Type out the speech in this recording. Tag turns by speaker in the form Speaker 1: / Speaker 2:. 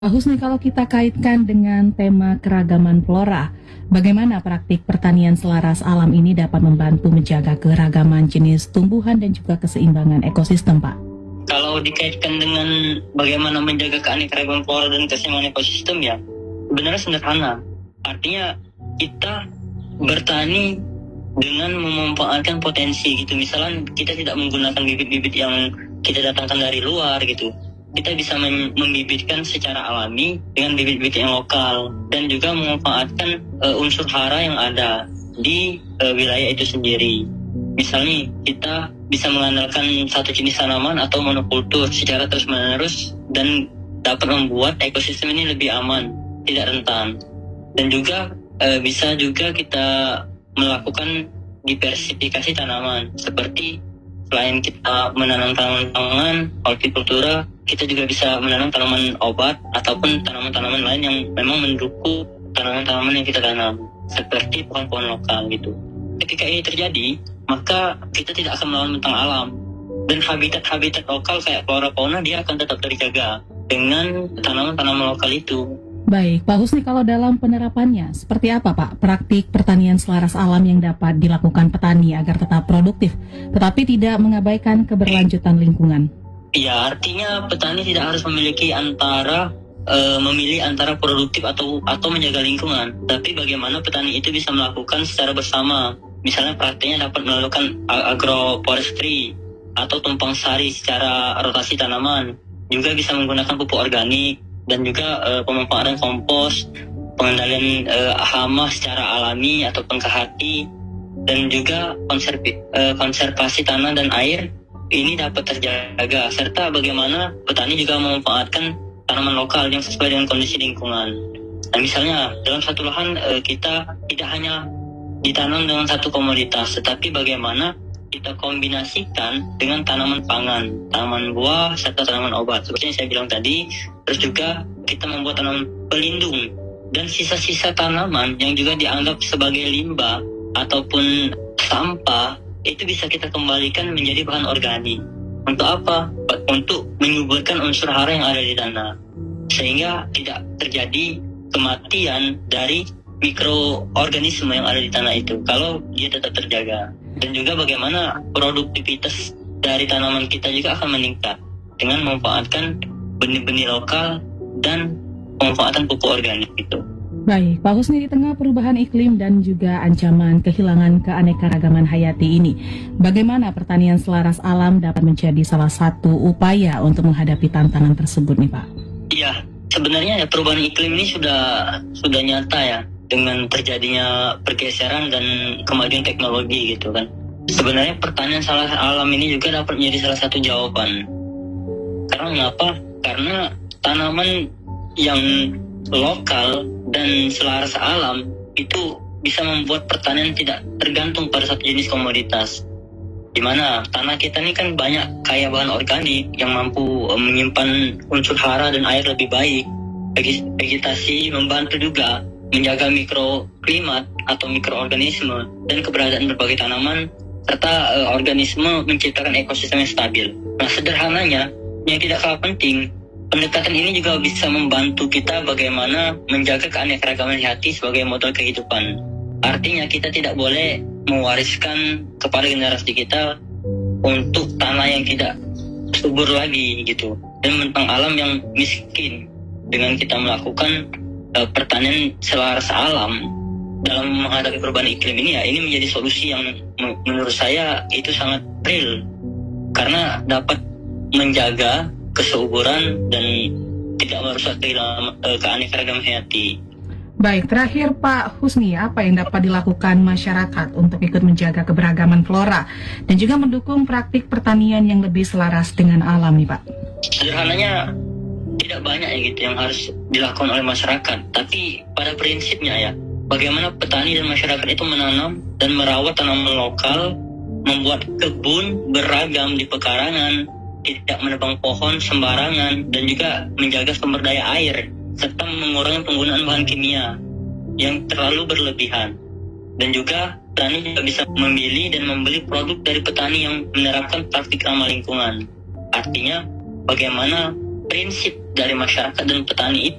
Speaker 1: Pak Husni, kalau kita kaitkan dengan tema keragaman flora, bagaimana praktik pertanian selaras alam ini dapat membantu menjaga keragaman jenis tumbuhan dan juga keseimbangan ekosistem, Pak?
Speaker 2: Kalau dikaitkan dengan bagaimana menjaga keanekaragaman flora dan keseimbangan ekosistem, ya sebenarnya sederhana. Artinya kita bertani dengan memanfaatkan potensi gitu. Misalnya kita tidak menggunakan bibit-bibit yang kita datangkan dari luar gitu. Kita bisa membibitkan secara alami dengan bibit-bibit yang lokal dan juga memanfaatkan unsur hara yang ada di wilayah itu sendiri. Misalnya kita bisa mengandalkan satu jenis tanaman atau monokultur secara terus-menerus dan dapat membuat ekosistem ini lebih aman, tidak rentan. Dan juga bisa juga kita melakukan diversifikasi tanaman, seperti selain kita menanam tanaman hortikultura, kita juga bisa menanam tanaman obat ataupun tanaman-tanaman lain yang memang mendukung tanaman-tanaman yang kita tanam, seperti pohon-pohon lokal gitu. Ketika ini terjadi, maka kita tidak akan melawan bentang alam, dan habitat-habitat lokal kayak flora fauna dia akan tetap terjaga dengan tanaman-tanaman lokal itu.
Speaker 1: Baik, Pak Husni, kalau dalam penerapannya, seperti apa Pak praktik pertanian selaras alam yang dapat dilakukan petani agar tetap produktif, tetapi tidak mengabaikan keberlanjutan lingkungan?
Speaker 2: Ya, artinya petani tidak harus memilih antara produktif atau menjaga lingkungan, tapi bagaimana petani itu bisa melakukan secara bersama. Misalnya praktiknya dapat melakukan agroforestry atau tumpang sari secara rotasi tanaman, juga bisa menggunakan pupuk organik, dan juga pemanfaatan kompos, pengendalian hama secara alami ataupun kehati, dan juga konservasi tanah dan air ini dapat terjaga, serta bagaimana petani juga memanfaatkan tanaman lokal yang sesuai dengan kondisi lingkungan. Nah, misalnya dalam satu lahan kita tidak hanya ditanam dengan satu komoditas, tetapi bagaimana kita kombinasikan dengan tanaman pangan, tanaman buah, serta tanaman obat. Seperti yang saya bilang tadi, terus juga kita membuat tanaman pelindung dan sisa-sisa tanaman yang juga dianggap sebagai limbah ataupun sampah, itu bisa kita kembalikan menjadi bahan organik. Untuk apa? Untuk menyuburkan unsur hara yang ada di tanah, sehingga tidak terjadi kematian dari mikroorganisme yang ada di tanah itu kalau dia tetap terjaga. Dan juga bagaimana produktivitas dari tanaman kita juga akan meningkat dengan memanfaatkan benih-benih lokal dan pemanfaatan pupuk organik itu.
Speaker 1: Baik, Pak Husni, di tengah perubahan iklim dan juga ancaman kehilangan keanekaragaman hayati ini, bagaimana pertanian selaras alam dapat menjadi salah satu upaya untuk menghadapi tantangan tersebut nih Pak?
Speaker 2: Iya, sebenarnya perubahan iklim ini sudah nyata ya, dengan terjadinya pergeseran dan kemajuan teknologi gitu kan. Sebenarnya pertanian selaras alam ini juga dapat menjadi salah satu jawaban. Karena mengapa? Karena tanaman yang lokal dan selaras alam itu bisa membuat pertanian tidak tergantung pada satu jenis komoditas. Di mana tanah kita ini kan banyak kaya bahan organik yang mampu menyimpan unsur hara dan air lebih baik. Vegetasi membantu juga menjaga mikroklimat atau mikroorganisme dan keberadaan berbagai tanaman, serta organisme menciptakan ekosistem yang stabil. Nah, sederhananya, yang tidak kalah penting, pendekatan ini juga bisa membantu kita bagaimana menjaga keanekaragaman hayati sebagai modal kehidupan. Artinya kita tidak boleh mewariskan kepada generasi kita untuk tanah yang tidak subur lagi gitu, dan bentang alam yang miskin. Dengan kita melakukan pertanian selaras alam dalam menghadapi perubahan iklim ini, ya ini menjadi solusi yang menurut saya itu sangat real, karena dapat menjaga kesuburan dan tidak merusak keanekaragaman hayati.
Speaker 1: Baik, terakhir Pak Husni, apa yang dapat dilakukan masyarakat untuk ikut menjaga keberagaman flora dan juga mendukung praktik pertanian yang lebih selaras dengan alam nih Pak?
Speaker 2: Sederhananya tidak banyak ya gitu yang harus dilakukan oleh masyarakat, tapi pada prinsipnya ya, bagaimana petani dan masyarakat itu menanam dan merawat tanaman lokal, membuat kebun beragam di pekarangan, tidak menebang pohon sembarangan, dan juga menjaga sumber daya air, serta mengurangi penggunaan bahan kimia yang terlalu berlebihan. Dan juga petani juga bisa memilih dan membeli produk dari petani yang menerapkan praktik ramah lingkungan. Artinya bagaimana prinsip dari masyarakat dan petani